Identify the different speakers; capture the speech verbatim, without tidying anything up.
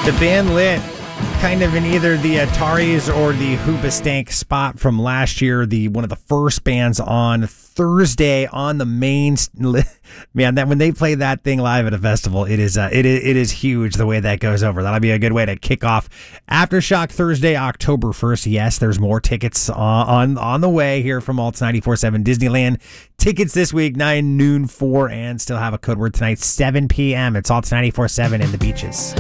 Speaker 1: The band Lit, kind of in either the Ataris or the Hoobastank spot from last year, the one of the first bands on Thursday on the main. Man, that when they play that thing live at a festival, it is uh, it is it is huge the way that goes over. That'll be a good way to kick off Aftershock Thursday, October first. Yes, there's more tickets on on, on the way here from Alts ninety-four point seven Disneyland. Tickets this week, nine, noon, four, and still have a code word tonight, seven p.m. It's Alts ninety-four point seven in the Beaches.